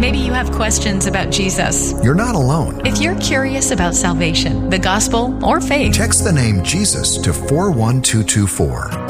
Maybe you have questions about Jesus. You're not alone. If you're curious about salvation, the gospel, or faith, text the name Jesus to 41224.